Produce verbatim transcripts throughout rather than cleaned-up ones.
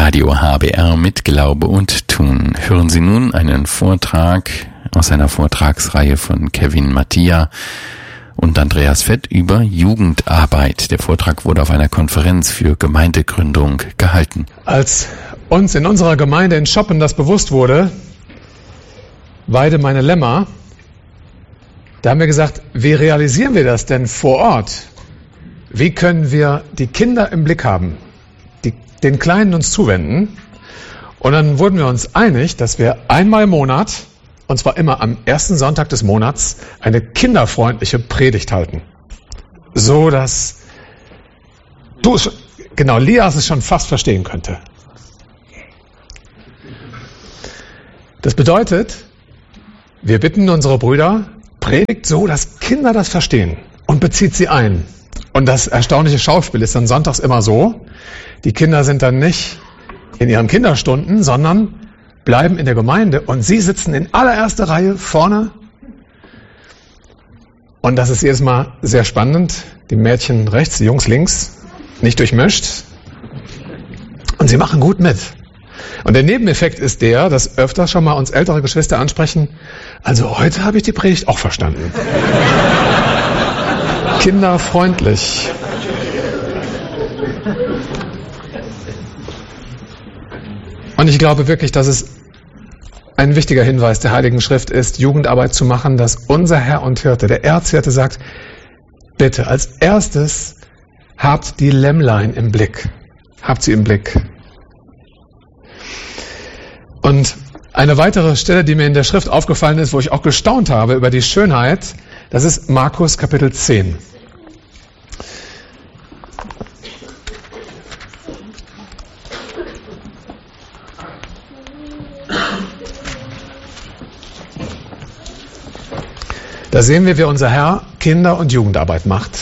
Radio H B R mit Glaube und Tun. Hören Sie nun einen Vortrag aus einer Vortragsreihe von Kevin Mattia und Andreas Fett über Jugendarbeit. Der Vortrag wurde auf einer Konferenz für Gemeindegründung gehalten. Als uns in unserer Gemeinde in Schoppen das bewusst wurde, Weide meine Lämmer, da haben wir gesagt, wie realisieren wir das denn vor Ort? Wie können wir die Kinder im Blick haben, die, den Kleinen uns zuwenden? Und dann wurden wir uns einig, dass wir einmal im Monat, und zwar immer am ersten Sonntag des Monats, eine kinderfreundliche Predigt halten. So, dass du, genau, Lias es schon fast verstehen könnte. Das bedeutet, wir bitten unsere Brüder, predigt so, dass Kinder das verstehen und bezieht sie ein. Und das erstaunliche Schauspiel ist dann sonntags immer so, die Kinder sind dann nicht in ihren Kinderstunden, sondern bleiben in der Gemeinde und sie sitzen in allererster Reihe vorne. Und das ist jedes Mal sehr spannend. Die Mädchen rechts, die Jungs links, nicht durchmischt. Und sie machen gut mit. Und der Nebeneffekt ist der, dass öfter schon mal uns ältere Geschwister ansprechen, also heute habe ich die Predigt auch verstanden. Kinderfreundlich. Und ich glaube wirklich, dass es ein wichtiger Hinweis der Heiligen Schrift ist, Jugendarbeit zu machen, dass unser Herr und Hirte, der Erzhirte, sagt, bitte als erstes habt die Lämmlein im Blick. Habt sie im Blick. Und eine weitere Stelle, die mir in der Schrift aufgefallen ist, wo ich auch gestaunt habe über die Schönheit, das ist Markus Kapitel zehn. Da sehen wir, wie unser Herr Kinder- und Jugendarbeit macht.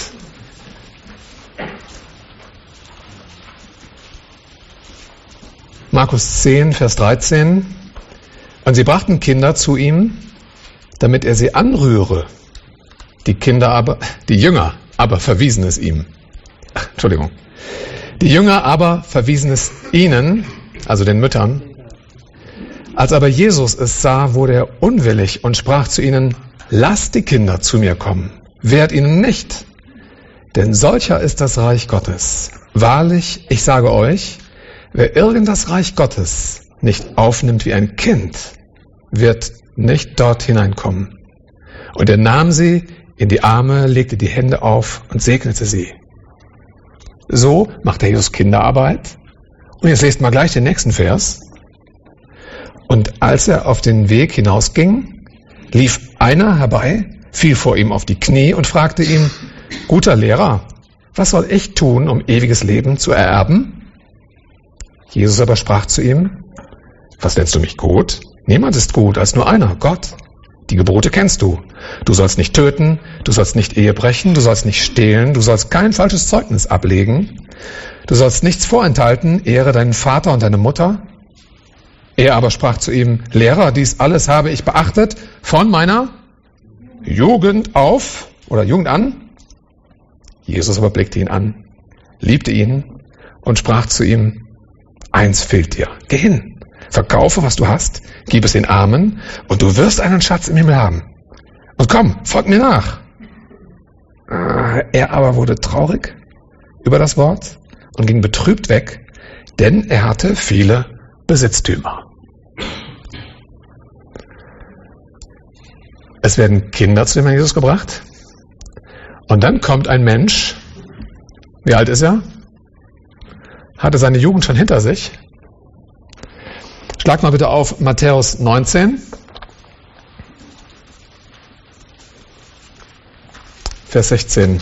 Markus zehn, Vers dreizehn. Und sie brachten Kinder zu ihm, damit er sie anrühre. Die Kinder aber, die Jünger aber verwiesen es ihm. Ach, Entschuldigung. Die Jünger aber verwiesen es ihnen, also den Müttern. Als aber Jesus es sah, wurde er unwillig und sprach zu ihnen, lasst die Kinder zu mir kommen, wehrt ihnen nicht, denn solcher ist das Reich Gottes. Wahrlich, ich sage euch, wer irgend das Reich Gottes nicht aufnimmt wie ein Kind, wird nicht dort hineinkommen. Und er nahm sie in die Arme, legte die Hände auf und segnete sie. So macht der Jesus Kinderarbeit. Und jetzt lest mal gleich den nächsten Vers. Und als er auf den Weg hinausging, lief einer herbei, fiel vor ihm auf die Knie und fragte ihn, guter Lehrer, was soll ich tun, um ewiges Leben zu ererben? Jesus aber sprach zu ihm, was nennst du mich gut? Niemand ist gut als nur einer, Gott. Die Gebote kennst du. Du sollst nicht töten, du sollst nicht Ehe brechen, du sollst nicht stehlen, du sollst kein falsches Zeugnis ablegen, du sollst nichts vorenthalten, ehre deinen Vater und deine Mutter. Er aber sprach zu ihm, Lehrer, dies alles habe ich beachtet von meiner Jugend auf oder Jugend an. Jesus aber blickte ihn an, liebte ihn und sprach zu ihm, eins fehlt dir, geh hin, verkaufe, was du hast, gib es den Armen und du wirst einen Schatz im Himmel haben. Und komm, folg mir nach. Er aber wurde traurig über das Wort und ging betrübt weg, denn er hatte viele Besitztümer. Es werden Kinder zu dem Herrn Jesus gebracht und dann kommt ein Mensch, wie alt ist er? Hatte seine Jugend schon hinter sich. Schlag mal bitte auf Matthäus neunzehn, Vers sechzehn.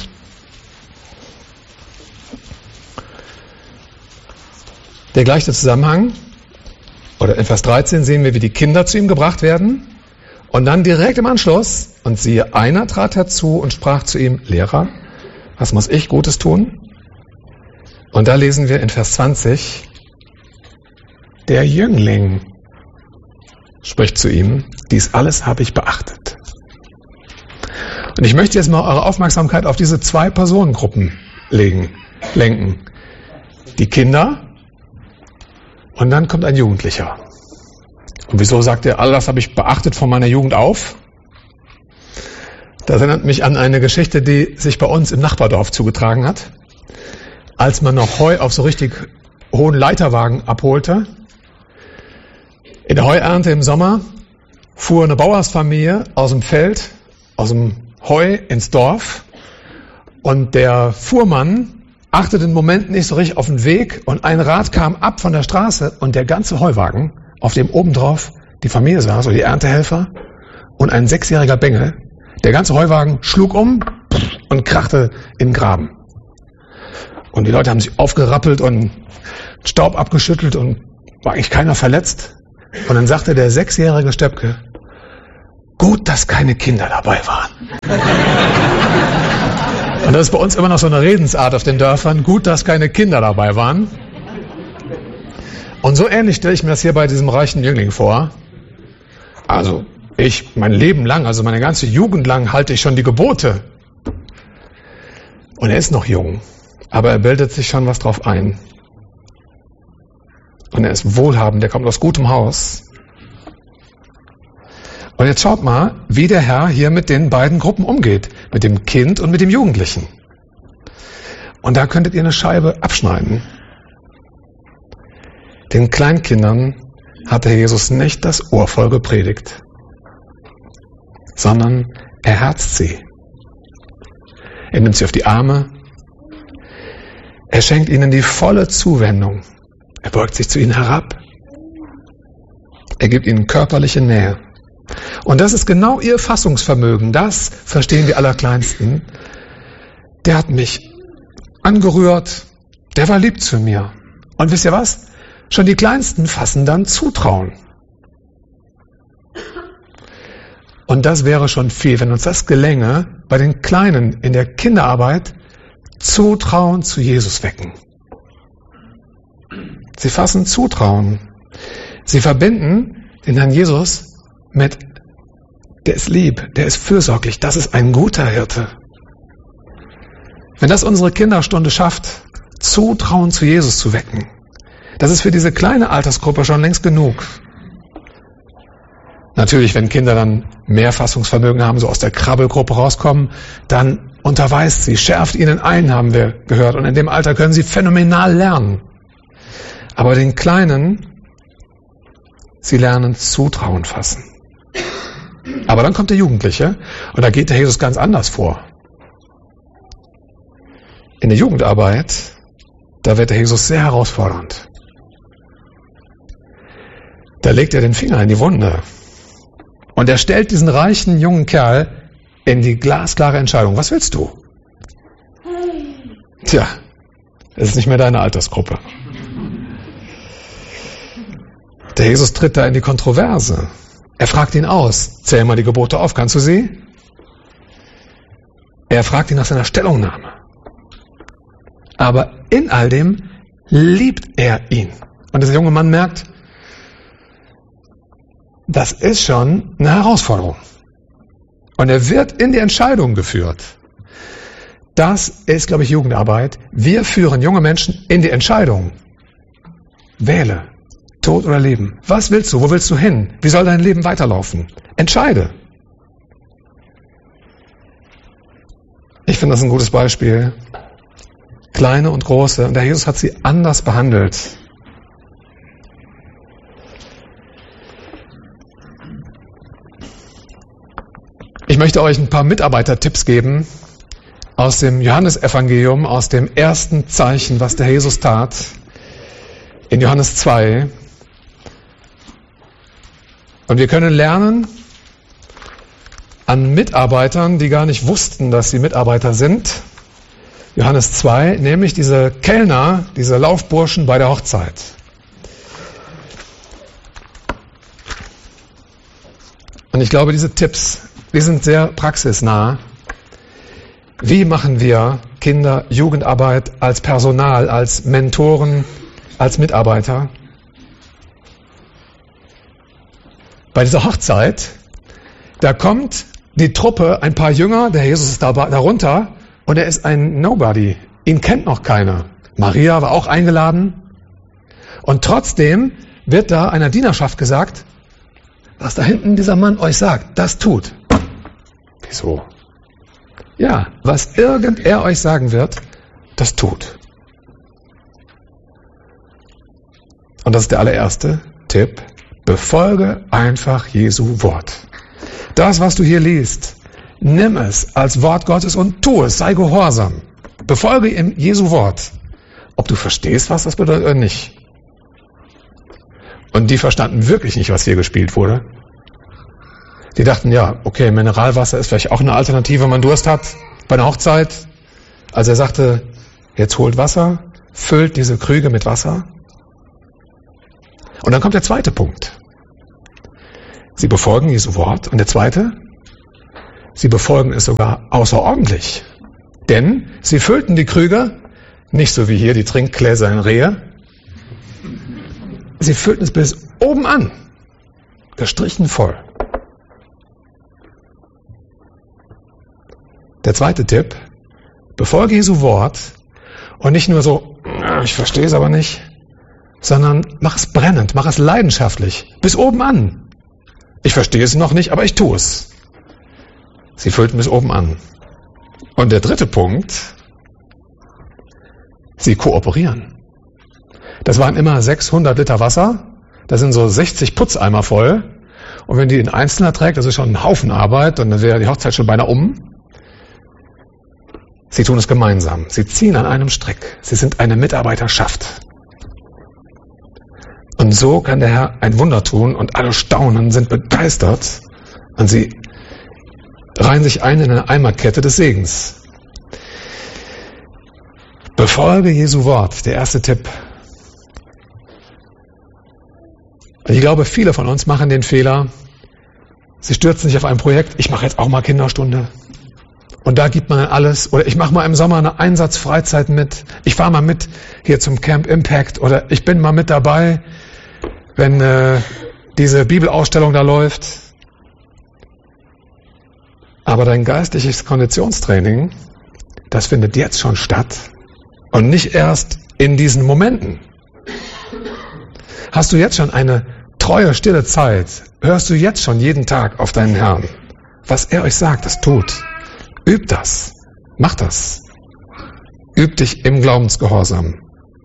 Der gleiche Zusammenhang, oder in Vers dreizehn sehen wir, wie die Kinder zu ihm gebracht werden. Und dann direkt im Anschluss, und siehe, einer trat herzu und sprach zu ihm, Lehrer, was muss ich Gutes tun? Und da lesen wir in Vers zwanzig, der Jüngling spricht zu ihm, dies alles habe ich beachtet. Und ich möchte jetzt mal eure Aufmerksamkeit auf diese zwei Personengruppen legen, lenken. Die Kinder Und dann kommt ein Jugendlicher. Und wieso sagt er, all das habe ich beachtet von meiner Jugend auf? Das erinnert mich an eine Geschichte, die sich bei uns im Nachbardorf zugetragen hat. Als man noch Heu auf so richtig hohen Leiterwagen abholte, in der Heuernte im Sommer, fuhr eine Bauersfamilie aus dem Feld, aus dem Heu ins Dorf, und der Fuhrmann achtete einen Moment nicht so richtig auf den Weg, und ein Rad kam ab von der Straße und der ganze Heuwagen, auf dem obendrauf die Familie saß, oder die Erntehelfer, und ein sechsjähriger Bengel, der ganze Heuwagen schlug um und krachte in den Graben. Und die Leute haben sich aufgerappelt und Staub abgeschüttelt und war eigentlich keiner verletzt. Und dann sagte der sechsjährige Steppke, gut, dass keine Kinder dabei waren. Und das ist bei uns immer noch so eine Redensart auf den Dörfern, gut, dass keine Kinder dabei waren. Und so ähnlich stelle ich mir das hier bei diesem reichen Jüngling vor. Also ich, mein Leben lang, also meine ganze Jugend lang halte ich schon die Gebote. Und er ist noch jung, aber er bildet sich schon was drauf ein. Und er ist wohlhabend, der kommt aus gutem Haus. Und jetzt schaut mal, wie der Herr hier mit den beiden Gruppen umgeht. Mit dem Kind und mit dem Jugendlichen. Und da könntet ihr eine Scheibe abschneiden. Den Kleinkindern hat der Jesus nicht das Ohr voll gepredigt, sondern er herzt sie. Er nimmt sie auf die Arme. Er schenkt ihnen die volle Zuwendung. Er beugt sich zu ihnen herab. Er gibt ihnen körperliche Nähe. Und das ist genau ihr Fassungsvermögen. Das verstehen die Allerkleinsten. Der hat mich angerührt. Der war lieb zu mir. Und wisst ihr was? Schon die Kleinsten fassen dann Zutrauen. Und das wäre schon viel, wenn uns das gelänge, bei den Kleinen in der Kinderarbeit Zutrauen zu Jesus wecken. Sie fassen Zutrauen. Sie verbinden den Herrn Jesus mit, der ist lieb, der ist fürsorglich, das ist ein guter Hirte. Wenn das unsere Kinderstunde schafft, Zutrauen zu Jesus zu wecken, das ist für diese kleine Altersgruppe schon längst genug. Natürlich, wenn Kinder dann mehr Fassungsvermögen haben, so aus der Krabbelgruppe rauskommen, dann unterweist sie, schärft ihnen ein, haben wir gehört. Und in dem Alter können sie phänomenal lernen. Aber den Kleinen, sie lernen Zutrauen fassen. Aber dann kommt der Jugendliche und da geht der Jesus ganz anders vor. In der Jugendarbeit, da wird der Jesus sehr herausfordernd. Da legt er den Finger in die Wunde. Und er stellt diesen reichen jungen Kerl in die glasklare Entscheidung. Was willst du? Tja, es ist nicht mehr deine Altersgruppe. Der Jesus tritt da in die Kontroverse. Er fragt ihn aus. Zähl mal die Gebote auf, kannst du sie? Er fragt ihn nach seiner Stellungnahme. Aber in all dem liebt er ihn. Und dieser junge Mann merkt, das ist schon eine Herausforderung. Und er wird in die Entscheidung geführt. Das ist, glaube ich, Jugendarbeit. Wir führen junge Menschen in die Entscheidung. Wähle. Tod oder Leben. Was willst du? Wo willst du hin? Wie soll dein Leben weiterlaufen? Entscheide. Ich finde das ein gutes Beispiel. Kleine und große. Und der Jesus hat sie anders behandelt. Ich möchte euch ein paar Mitarbeitertipps geben aus dem Johannesevangelium, aus dem ersten Zeichen, was der Jesus tat, in Johannes zwei. Und wir können lernen an Mitarbeitern, die gar nicht wussten, dass sie Mitarbeiter sind. Johannes zwei, nämlich diese Kellner, diese Laufburschen bei der Hochzeit. Und ich glaube, diese Tipps, die sind sehr praxisnah. Wie machen wir Kinder, Jugendarbeit als Personal, als Mentoren, als Mitarbeiter? Bei dieser Hochzeit, da kommt die Truppe, ein paar Jünger, der Jesus ist darunter und er ist ein Nobody. Ihn kennt noch keiner. Maria war auch eingeladen Und trotzdem wird da einer Dienerschaft gesagt, was da hinten dieser Mann euch sagt, das tut. Wieso? Ja, was irgend er euch sagen wird, das tut. Und das ist der allererste Tipp. Befolge einfach Jesu Wort. Das, was du hier liest, nimm es als Wort Gottes und tu es, sei gehorsam. Befolge ihm Jesu Wort. Ob du verstehst, was das bedeutet oder nicht. Und die verstanden wirklich nicht, was hier gespielt wurde. Die dachten, ja, okay, Mineralwasser ist vielleicht auch eine Alternative, wenn man Durst hat, bei einer Hochzeit. Als er sagte, jetzt holt Wasser, füllt diese Krüge mit Wasser. Und dann kommt der zweite Punkt. Sie befolgen Jesu Wort. Und der zweite, sie befolgen es sogar außerordentlich. Denn sie füllten die Krüge, nicht so wie hier die Trinkgläser in Rehe, sie füllten es bis oben an, gestrichen voll. Der zweite Tipp, befolge Jesu Wort und nicht nur so, ich verstehe es aber nicht, sondern mach es brennend, mach es leidenschaftlich, bis oben an. Ich verstehe es noch nicht, aber ich tue es. Sie füllten bis oben an. Und der dritte Punkt, sie kooperieren. Das waren immer sechshundert Liter Wasser, da sind so sechzig Putzeimer voll. Und wenn die ein Einzelner trägt, das ist schon ein Haufen Arbeit, und dann wäre die Hochzeit schon beinahe um. Sie tun es gemeinsam. Sie ziehen an einem Strick. Sie sind eine Mitarbeiterschaft. Und so kann der Herr ein Wunder tun und alle staunen, sind begeistert und sie reihen sich ein in eine Eimerkette des Segens. Befolge Jesu Wort, der erste Tipp. Ich glaube, viele von uns machen den Fehler, sie stürzen sich auf ein Projekt, ich mache jetzt auch mal Kinderstunde. Und da gibt man dann alles. Oder ich mache mal im Sommer eine Einsatzfreizeit mit. Ich fahre mal mit hier zum Camp Impact. Oder ich bin mal mit dabei, wenn äh, diese Bibelausstellung da läuft. Aber dein geistliches Konditionstraining, das findet jetzt schon statt. Und nicht erst in diesen Momenten. Hast du jetzt schon eine treue, stille Zeit? Hörst du jetzt schon jeden Tag auf deinen Herrn? Was er euch sagt, das tut. Üb das. Mach das. Üb dich im Glaubensgehorsam.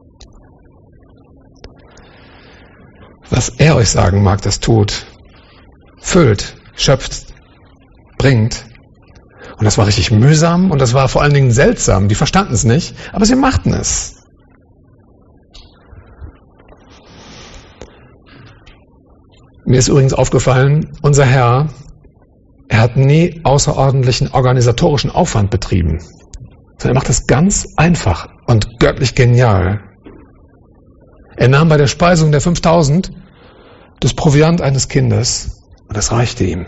Was er euch sagen mag, das tut. Füllt, schöpft, bringt. Und das war richtig mühsam und das war vor allen Dingen seltsam. Die verstanden es nicht, aber sie machten es. Mir ist übrigens aufgefallen, unser Herr, er hat nie außerordentlichen organisatorischen Aufwand betrieben. Sondern er macht es ganz einfach und göttlich genial. Er nahm bei der Speisung der fünftausend das Proviant eines Kindes und das reichte ihm.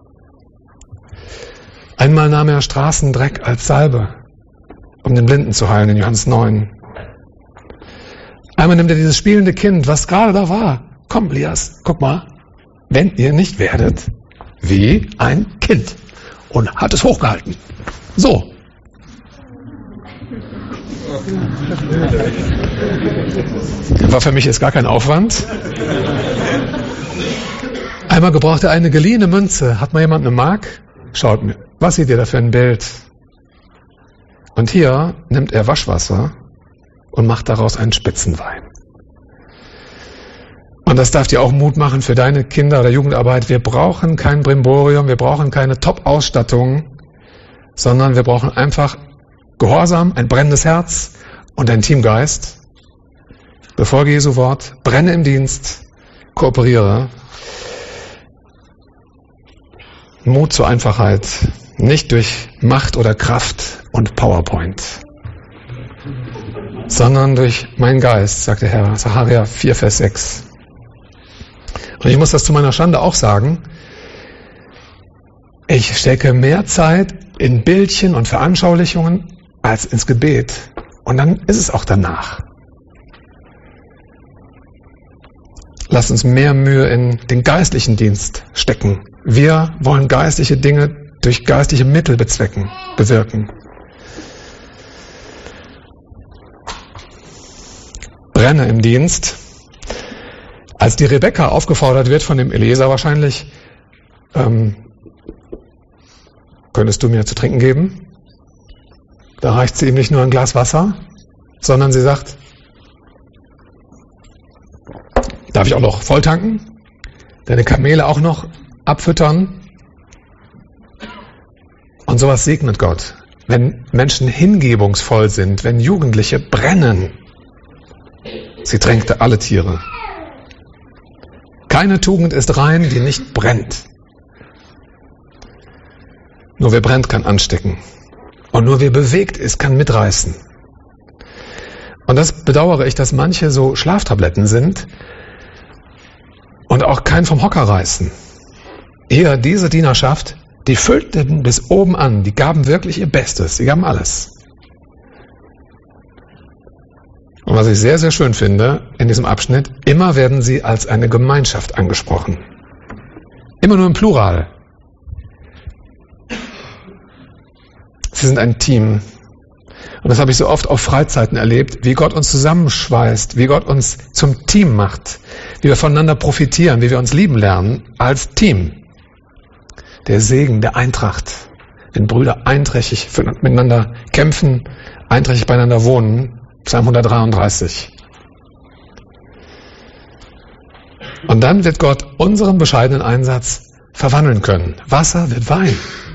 Einmal nahm er Straßendreck als Salbe, um den Blinden zu heilen in Johannes neun. Einmal nimmt er dieses spielende Kind, was gerade da war. Komm, Lias, guck mal, wenn ihr nicht werdet wie ein Kind, und hat es hochgehalten. So. War für mich jetzt gar kein Aufwand. Einmal gebrauchte er eine geliehene Münze. Hat mal jemand eine Mark? Schaut mir. Was seht ihr da für ein Bild? Und hier nimmt er Waschwasser und macht daraus einen Spitzenwein. Und das darf dir auch Mut machen für deine Kinder- oder Jugendarbeit. Wir brauchen kein Brimborium, wir brauchen keine Top-Ausstattung, sondern wir brauchen einfach Gehorsam, ein brennendes Herz und ein Teamgeist. Befolge Jesu Wort, brenne im Dienst, kooperiere. Mut zur Einfachheit, nicht durch Macht oder Kraft und PowerPoint, sondern durch meinen Geist, sagt der Herr, Sacharja vier, Vers sechs. Und ich muss das zu meiner Schande auch sagen, ich stecke mehr Zeit in Bildchen und Veranschaulichungen als ins Gebet. Und dann ist es auch danach. Lasst uns mehr Mühe in den geistlichen Dienst stecken. Wir wollen geistliche Dinge durch geistliche Mittel bezwecken, bewirken. Brenne im Dienst. Als die Rebekka aufgefordert wird von dem Eliezer wahrscheinlich, ähm, könntest du mir zu trinken geben? Da reicht sie ihm nicht nur ein Glas Wasser, sondern sie sagt, darf ich auch noch volltanken? Deine Kamele auch noch abfüttern? Und sowas segnet Gott. Wenn Menschen hingebungsvoll sind, wenn Jugendliche brennen. Sie tränkte alle Tiere. Keine Tugend ist rein, die nicht brennt. Nur wer brennt, kann anstecken. Und nur wer bewegt ist, kann mitreißen. Und das bedauere ich, dass manche so Schlaftabletten sind und auch keinen vom Hocker reißen. Hier, diese Dienerschaft, die füllten bis oben an, die gaben wirklich ihr Bestes, die gaben alles. Und was ich sehr, sehr schön finde in diesem Abschnitt, immer werden sie als eine Gemeinschaft angesprochen. Immer nur im Plural. Sie sind ein Team. Und das habe ich so oft auf Freizeiten erlebt, wie Gott uns zusammenschweißt, wie Gott uns zum Team macht, wie wir voneinander profitieren, wie wir uns lieben lernen als Team. Der Segen der Eintracht, wenn Brüder einträchtig miteinander kämpfen, einträchtig beieinander wohnen, Psalm hundertdreiunddreißig. Und dann wird Gott unseren bescheidenen Einsatz verwandeln können. Wasser wird Wein.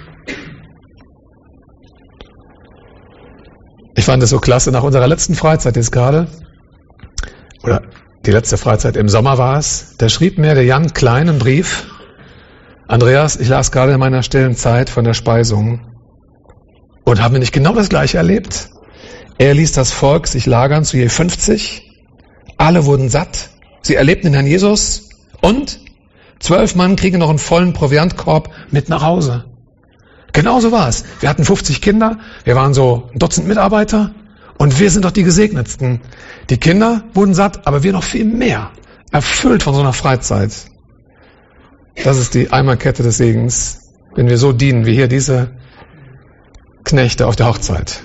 Ich fand es so klasse, nach unserer letzten Freizeit jetzt gerade, oder die letzte Freizeit im Sommer war es, da schrieb mir der Jan Klein einen Brief: Andreas, ich las gerade in meiner stillen Zeit von der Speisung und habe nicht genau das Gleiche erlebt. Er ließ das Volk sich lagern zu je fünfzig, alle wurden satt, sie erlebten den Herrn Jesus und zwölf Mann kriegen noch einen vollen Proviantkorb mit nach Hause. Genauso war es. Wir hatten fünfzig Kinder, wir waren so ein Dutzend Mitarbeiter und wir sind doch die Gesegnetsten. Die Kinder wurden satt, aber wir noch viel mehr, erfüllt von so einer Freizeit. Das ist die Eimerkette des Segens, wenn wir so dienen wie hier diese Knechte auf der Hochzeit.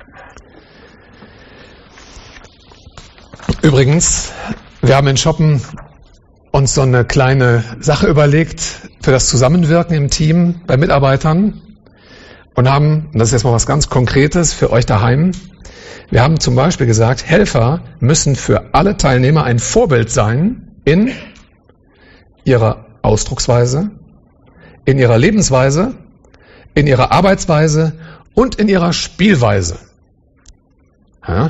Übrigens, wir haben in Schoppen uns so eine kleine Sache überlegt für das Zusammenwirken im Team bei Mitarbeitern und haben, und das ist jetzt mal was ganz Konkretes für euch daheim, wir haben zum Beispiel gesagt, Helfer müssen für alle Teilnehmer ein Vorbild sein in ihrer Ausdrucksweise, in ihrer Lebensweise, in ihrer Arbeitsweise und in ihrer Spielweise. Ja?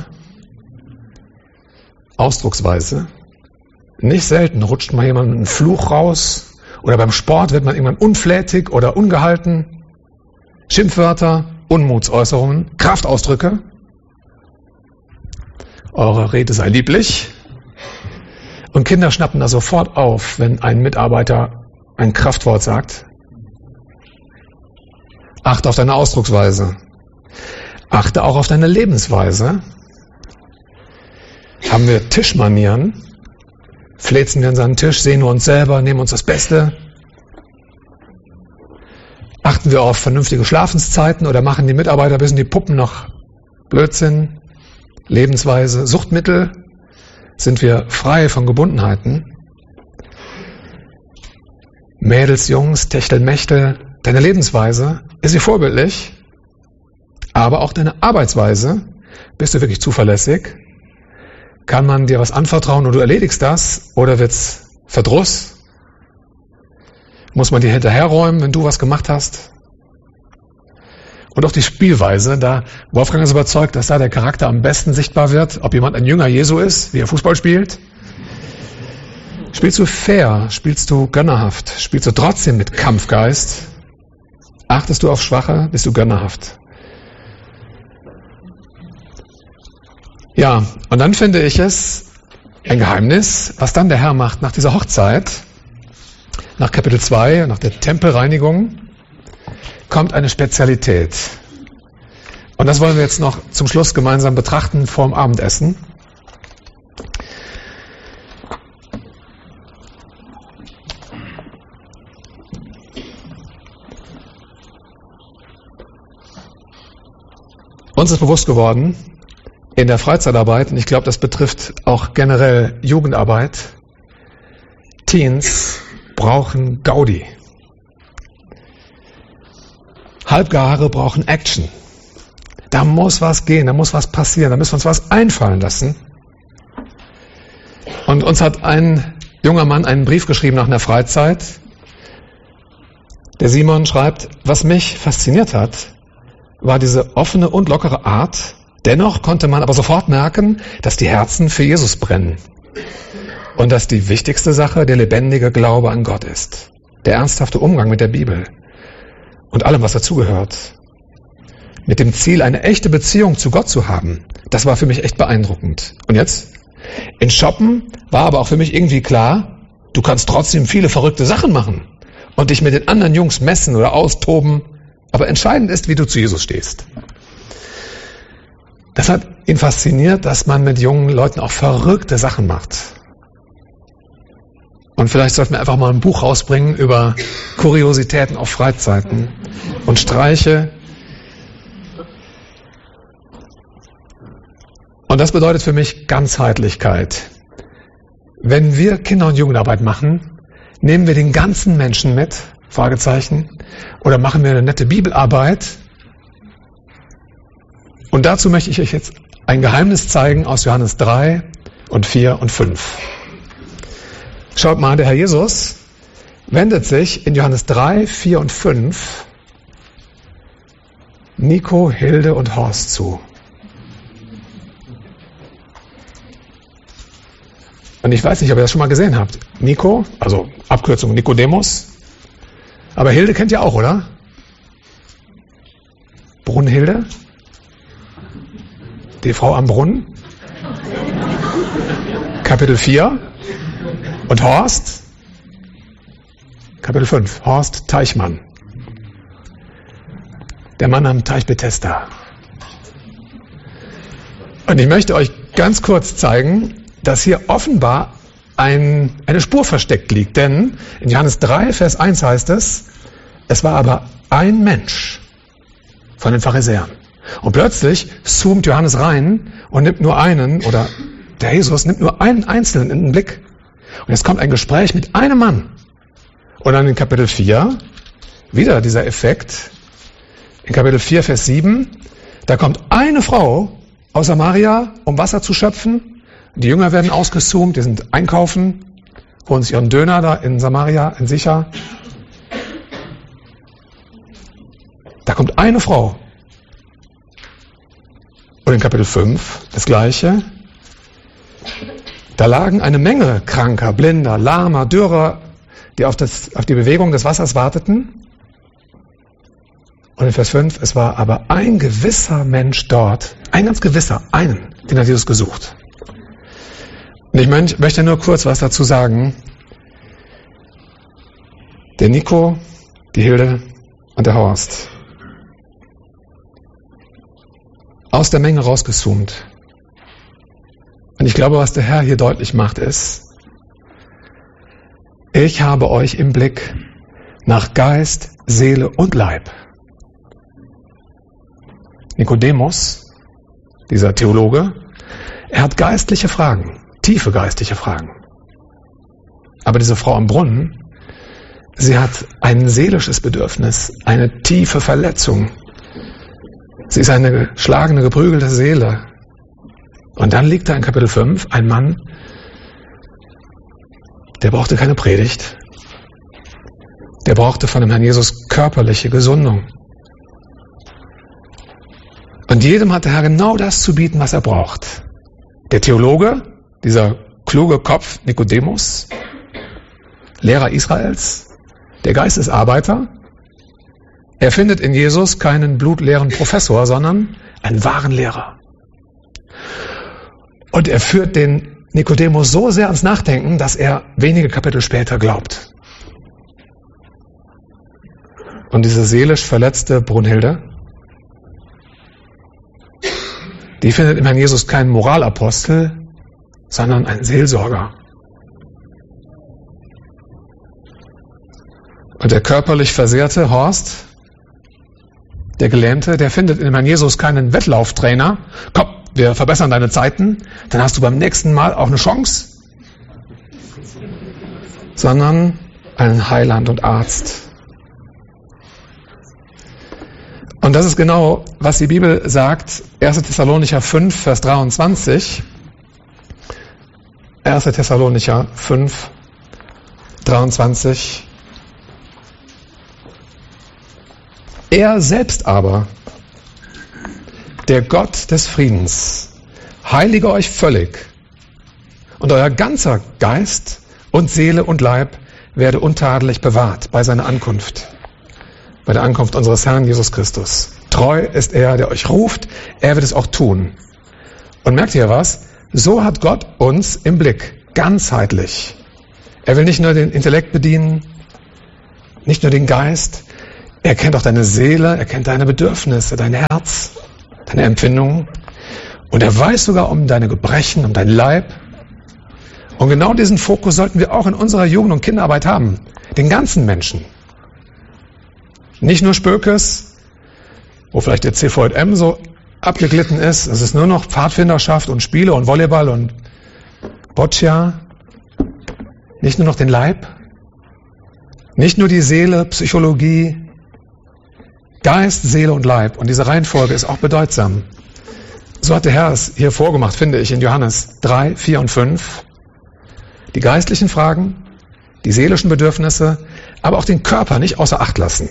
Ausdrucksweise. Nicht selten rutscht mal jemand mit einem Fluch raus oder beim Sport wird man irgendwann unflätig oder ungehalten. Schimpfwörter, Unmutsäußerungen, Kraftausdrücke. Eure Rede sei lieblich. Und Kinder schnappen da sofort auf, wenn ein Mitarbeiter ein Kraftwort sagt. Achte auf deine Ausdrucksweise. Achte auch auf deine Lebensweise. Haben wir Tischmanieren? Fläzen wir an seinen Tisch, sehen wir uns selber, nehmen uns das Beste? Achten wir auf vernünftige Schlafenszeiten oder machen die Mitarbeiter bis in die Puppen noch Blödsinn? Lebensweise, Suchtmittel? Sind wir frei von Gebundenheiten? Mädels, Jungs, Techtelmechtel, deine Lebensweise, ist sie vorbildlich? Aber auch deine Arbeitsweise, bist du wirklich zuverlässig? Kann man dir was anvertrauen und du erledigst das? Oder wird's Verdruss? Muss man dir hinterherräumen, wenn du was gemacht hast? Und auch die Spielweise, da Wolfgang ist überzeugt, dass da der Charakter am besten sichtbar wird, ob jemand ein Jünger Jesu ist, wie er Fußball spielt. Spielst du fair? Spielst du gönnerhaft? Spielst du trotzdem mit Kampfgeist? Achtest du auf Schwache? Bist du gönnerhaft? Ja, und dann finde ich es ein Geheimnis, was dann der Herr macht nach dieser Hochzeit, nach Kapitel zwei, nach der Tempelreinigung, kommt eine Spezialität. Und das wollen wir jetzt noch zum Schluss gemeinsam betrachten vor dem Abendessen. Uns ist bewusst geworden, in der Freizeitarbeit, und ich glaube, das betrifft auch generell Jugendarbeit, Teens brauchen Gaudi. Halbgare brauchen Action. Da muss was gehen, da muss was passieren, da müssen wir uns was einfallen lassen. Und uns hat ein junger Mann einen Brief geschrieben nach einer Freizeit. Der Simon schreibt, was mich fasziniert hat, war diese offene und lockere Art. Dennoch konnte man aber sofort merken, dass die Herzen für Jesus brennen. Und dass die wichtigste Sache der lebendige Glaube an Gott ist. Der ernsthafte Umgang mit der Bibel und allem, was dazugehört. Mit dem Ziel, eine echte Beziehung zu Gott zu haben. Das war für mich echt beeindruckend. Und jetzt? In Shoppen war aber auch für mich irgendwie klar, du kannst trotzdem viele verrückte Sachen machen und dich mit den anderen Jungs messen oder austoben. Aber entscheidend ist, wie du zu Jesus stehst. Das hat ihn fasziniert, dass man mit jungen Leuten auch verrückte Sachen macht. Und vielleicht sollten wir einfach mal ein Buch rausbringen über Kuriositäten auf Freizeiten und Streiche. Und das bedeutet für mich Ganzheitlichkeit. Wenn wir Kinder- und Jugendarbeit machen, nehmen wir den ganzen Menschen mit, Fragezeichen, oder machen wir eine nette Bibelarbeit. Und dazu möchte ich euch jetzt ein Geheimnis zeigen aus Johannes drei und vier und fünf. Schaut mal, der Herr Jesus wendet sich in Johannes drei, vier und fünf Nico, Hilde und Horst zu. Und ich weiß nicht, ob ihr das schon mal gesehen habt. Nico, also Abkürzung Nikodemus. Aber Hilde kennt ihr auch, oder? Brunhilde? Die Frau am Brunnen? Kapitel vier. Und Horst? Kapitel fünf. Horst Teichmann. Der Mann am Teich Bethesda. Und ich möchte euch ganz kurz zeigen, dass hier offenbar ein, eine Spur versteckt liegt. Denn in Johannes drei, Vers eins heißt es, es war aber ein Mensch von den Pharisäern. Und plötzlich zoomt Johannes rein und nimmt nur einen, oder der Jesus nimmt nur einen Einzelnen in den Blick. Und jetzt kommt ein Gespräch mit einem Mann. Und dann in Kapitel vier, wieder dieser Effekt. In Kapitel vier, Vers sieben, da kommt eine Frau aus Samaria, um Wasser zu schöpfen. Die Jünger werden ausgezoomt, die sind einkaufen, holen sich ihren Döner da in Samaria, in Sicher. Da kommt eine Frau. Und in Kapitel fünf das Gleiche. Da lagen eine Menge Kranker, Blinder, Lahmer, Dürrer, die auf, das, auf die Bewegung des Wassers warteten. Und in Vers fünf, es war aber ein gewisser Mensch dort, ein ganz gewisser, einen, den hat Jesus gesucht. Und ich möchte nur kurz was dazu sagen. Der Nico, die Hilde und der Horst. Aus der Menge rausgezoomt. Und ich glaube, was der Herr hier deutlich macht, ist, ich habe euch im Blick nach Geist, Seele und Leib. Nikodemus, dieser Theologe, er hat geistliche Fragen, tiefe geistliche Fragen. Aber diese Frau am Brunnen, sie hat ein seelisches Bedürfnis, eine tiefe Verletzung. Sie ist eine geschlagene, geprügelte Seele. Und dann liegt da in Kapitel fünf ein Mann, der brauchte keine Predigt. Der brauchte von dem Herrn Jesus körperliche Gesundung. Und jedem hat der Herr genau das zu bieten, was er braucht. Der Theologe, dieser kluge Kopf Nikodemus, Lehrer Israels, der Geistesarbeiter, er findet in Jesus keinen blutleeren Professor, sondern einen wahren Lehrer. Und er führt den Nikodemus so sehr ans Nachdenken, dass er wenige Kapitel später glaubt. Und diese seelisch verletzte Brunhilde, die findet im Herrn Jesus keinen Moralapostel, sondern einen Seelsorger. Und der körperlich versehrte Horst, der Gelähmte, der findet in Herrn Jesus keinen Wettlauftrainer. Komm, wir verbessern deine Zeiten, dann hast du beim nächsten Mal auch eine Chance. sondern einen Heiland und Arzt. Und das ist genau, was die Bibel sagt, erster Thessalonicher fünf, Vers dreiundzwanzig. erster Thessalonicher fünf, dreiundzwanzig. Er selbst aber, der Gott des Friedens, heilige euch völlig, und euer ganzer Geist und Seele und Leib werde untadelig bewahrt bei seiner Ankunft, bei der Ankunft unseres Herrn Jesus Christus. Treu ist er, der euch ruft, er wird es auch tun. Und merkt ihr was? So hat Gott uns im Blick, ganzheitlich. Er will nicht nur den Intellekt bedienen, nicht nur den Geist, er kennt auch deine Seele, er kennt deine Bedürfnisse, dein Herz, deine Empfindungen. Und er weiß sogar um deine Gebrechen, um dein Leib. Und genau diesen Fokus sollten wir auch in unserer Jugend- und Kinderarbeit haben. Den ganzen Menschen. Nicht nur Spökes, wo vielleicht der C V J M so abgeglitten ist. Es ist nur noch Pfadfinderschaft und Spiele und Volleyball und Boccia. Nicht nur noch den Leib. Nicht nur die Seele, Psychologie. Geist, Seele und Leib. Und diese Reihenfolge ist auch bedeutsam. So hat der Herr es hier vorgemacht, finde ich, in Johannes drei, vier und fünf. Die geistlichen Fragen, die seelischen Bedürfnisse, aber auch den Körper nicht außer Acht lassen.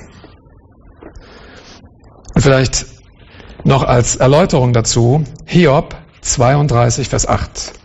Und vielleicht noch als Erläuterung dazu, Hiob zweiunddreißig, Vers acht.